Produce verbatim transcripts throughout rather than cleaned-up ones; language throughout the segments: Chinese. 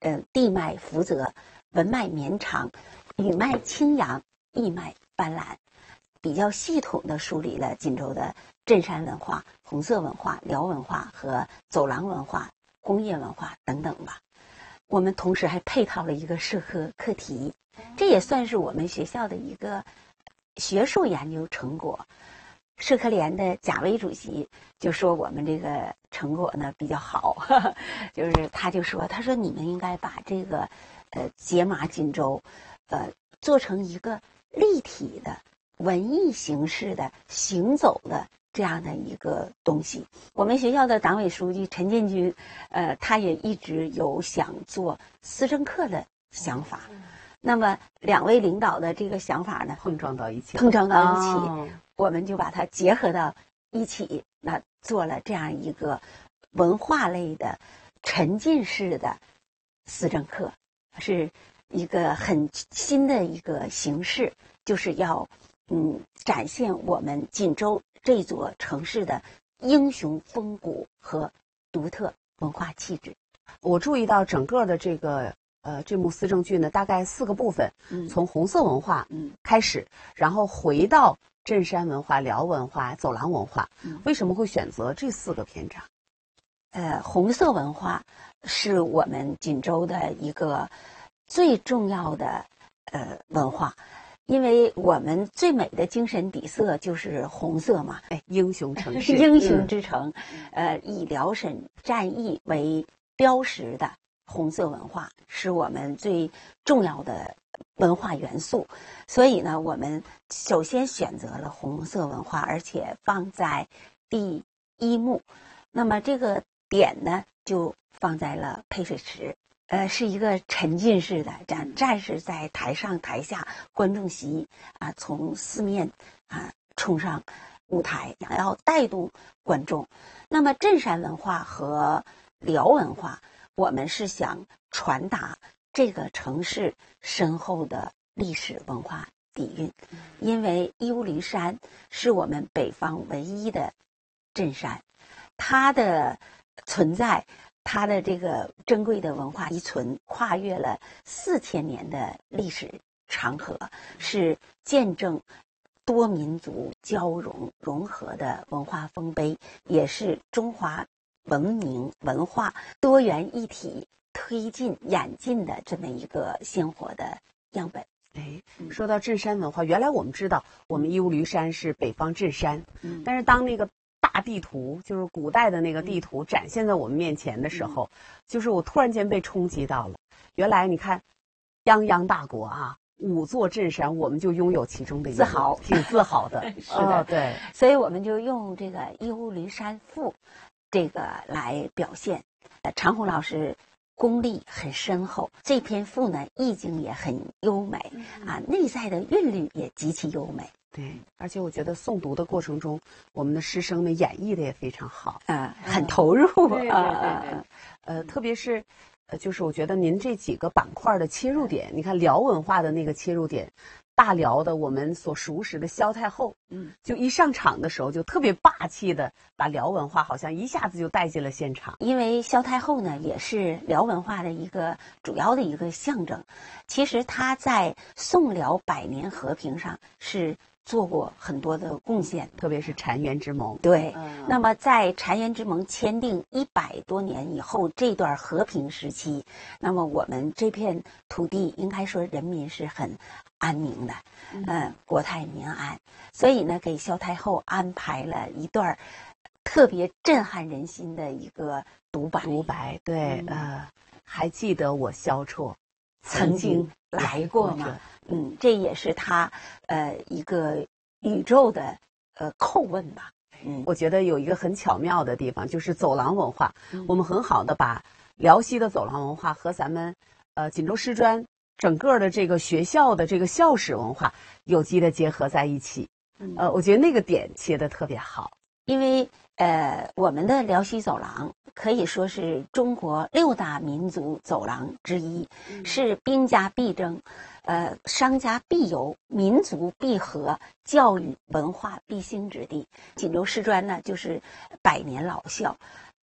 呃地脉福泽，文脉绵长，语脉清扬，意脉斑斓，比较系统的梳理了锦州的镇山文化、红色文化、辽文化和走廊文化、工业文化等等吧。我们同时还配套了一个社科课题，这也算是我们学校的一个学术研究成果。社科联的贾薇主席就说我们这个成果呢比较好，呵呵，就是他就说，他说你们应该把这个呃解码锦州，呃做成一个立体的文艺形式的行走的这样的一个东西。我们学校的党委书记陈建军，呃，他也一直有想做思政课的想法。那么两位领导的这个想法呢， 碰撞到一起， 碰撞到一起， 哦、 我们就把它结合到一起，那做了这样一个文化类的沉浸式的思政课，是一个很新的一个形式，就是要嗯展现我们锦州这座城市的英雄风骨和独特文化气质。 我注意到整个的这个呃这幕思政剧呢，大概四个部分， 嗯， 从红色文化嗯开始，然后回到镇山文化、辽文化、走廊文化。 嗯， 为什么会选择这四个篇章？ 呃，红色文化是我们锦州的一个最重要的呃文化，因为我们最美的精神底色就是红色嘛， 哎，英雄城市， 英雄之城，嗯、呃，以辽沈战役为标识的红色文化是我们最重要的文化元素，所以呢，我们首先选择了红色文化，而且放在第一幕。那么这个点呢，就放在了配水池，呃，是一个沉浸式的，战战士在台上台下，观众席啊，从四面啊冲上舞台，想要带动观众。那么镇山文化和辽文化，我们是想传达这个城市深厚的历史文化底蕴，因为义乌驴山是我们北方唯一的镇山，它的存在，它的这个珍贵的文化遗存，跨越了四千年的历史长河，是见证多民族交融融合的文化丰碑，也是中华文明文化多元一体推进演进的这么一个鲜活的样本。 哎，说到镇山文化，原来我们知道我们义乌驴山是北方镇山， 嗯， 但是当那个大地图，就是古代的那个地图展现在我们面前的时候，嗯、就是我突然间被冲击到了。原来你看，泱泱大国啊，五座镇山，我们就拥有其中的一自豪， 挺自豪的。 是的、 哦，对， 所以我们就用这个义乌驴山赋这个来表现。常红老师功力很深厚，这篇赋呢意境也很优美、嗯、啊，内在的韵律也极其优美。 对，而且我觉得诵读的过程中，我们的师生们演绎的也非常好， 啊、呃，很投入啊、 嗯，对对对对，呃，特别是，呃，就是我觉得您这几个板块的切入点，你看辽文化的那个切入点，大辽的我们所熟识的萧太后，嗯，就一上场的时候就特别霸气的把辽文化好像一下子就带进了现场。 因为萧太后呢也是辽文化的一个主要的一个象征，其实她在宋辽百年和平上是做过很多的贡献， 特别是澶渊之盟。 对、嗯，那么在澶渊之盟签订一百多年以后，这段和平时期，那么我们这片土地应该说人民是很安宁的，嗯、呃，国泰民安。所以呢，给萧太后安排了一段特别震撼人心的一个独白。 独白，对，嗯、呃，还记得我萧绰曾经来过吗？嗯，这也是他呃一个宇宙的呃叩问吧。 嗯，我觉得有一个很巧妙的地方，就是走廊文化。嗯、我们很好的把辽西的走廊文化和咱们呃锦州师专整个的这个学校的这个校史文化有机的结合在一起。嗯、呃，我觉得那个点切得特别好， 因为呃我们的辽西走廊可以说是中国六大民族走廊之一，嗯、是兵家必争。呃，商家必游，民族必合，教育文化必兴之地。锦州师专呢，就是百年老校，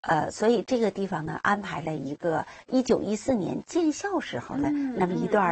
呃，所以这个地方呢安排了一个一九一四年建校时候的那么一段